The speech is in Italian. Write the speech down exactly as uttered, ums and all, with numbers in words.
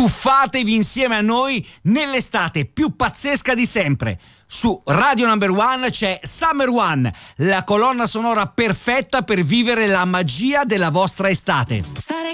tuffatevi insieme a noi nell'estate più pazzesca di sempre. Su Radio Number One c'è Summer One, la colonna sonora perfetta per vivere la magia della vostra estate. Stare